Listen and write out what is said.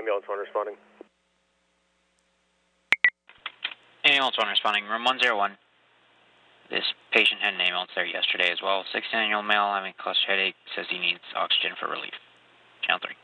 Ambulance 1 responding. Ambulance 1 responding, room 101. This patient had an ambulance there yesterday as well. 69-year-old male having cluster headache, says he needs oxygen for relief. Channel 3.